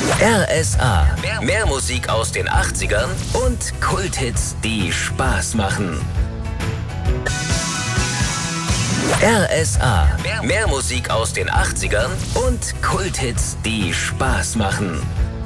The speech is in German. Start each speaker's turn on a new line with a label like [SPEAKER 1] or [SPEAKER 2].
[SPEAKER 1] RSA. Mehr Musik aus den 80ern und Kulthits, die Spaß machen. RSA. Mehr Musik aus den 80ern und Kulthits, die Spaß machen.